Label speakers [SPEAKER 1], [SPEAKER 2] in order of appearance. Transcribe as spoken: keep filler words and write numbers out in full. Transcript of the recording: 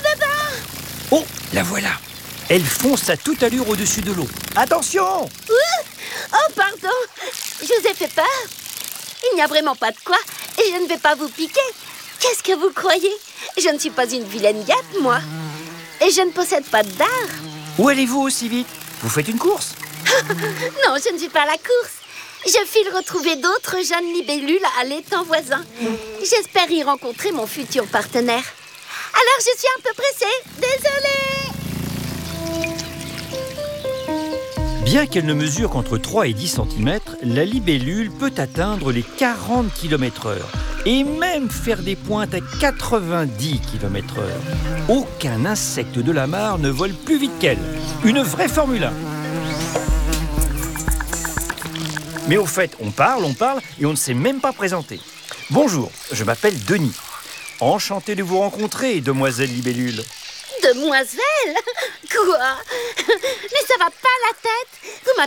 [SPEAKER 1] Oh, la voilà. Elle fonce à toute allure au-dessus de l'eau. Attention!
[SPEAKER 2] Ouh! Oh, pardon. Je vous ai fait peur. Il n'y a vraiment pas de quoi. Et je ne vais pas vous piquer. Qu'est-ce que vous croyez? Je ne suis pas une vilaine guêpe, moi. Et je ne possède pas de dard.
[SPEAKER 1] Où allez-vous aussi vite? Vous faites une course?
[SPEAKER 2] Non, je ne suis pas à la course. Je file retrouver d'autres jeunes libellules à l'étang voisin. J'espère y rencontrer mon futur partenaire. Alors, je suis un peu pressée. Désolée.
[SPEAKER 1] Bien qu'elle ne mesure qu'entre trois et dix centimètres, la libellule peut atteindre les quarante kilomètres heure et même faire des pointes à quatre-vingt-dix kilomètres heure. Aucun insecte de la mare ne vole plus vite qu'elle. Une vraie Formule un. Mais au fait, on parle, on parle et on ne s'est même pas présenté. Bonjour, je m'appelle Denis. Enchanté de vous rencontrer, demoiselle libellule.
[SPEAKER 2] Demoiselle? Quoi? Mais ça va pas la tête?